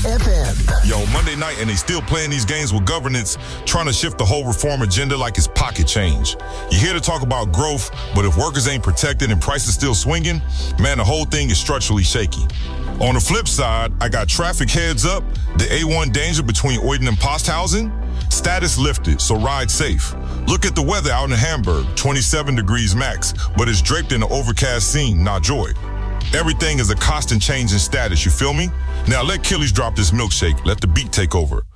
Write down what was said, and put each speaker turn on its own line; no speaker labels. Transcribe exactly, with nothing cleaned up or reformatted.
F M.
Yo, Monday night, and they still playing these games with governance, trying to shift the whole reform agenda like it's pocket change. You're here to talk about growth, but if workers ain't protected and prices still swinging, man, the whole thing is structurally shaky. On the flip side, I got traffic heads up, the A one danger between Oiden and Posthausen, status lifted, so ride safe. Look at the weather out in Hamburg, twenty-seven degrees max, but it's draped in an overcast scene, not joy. Everything is a constant change in status, you feel me? Now let Killies drop this milkshake, let the beat take over.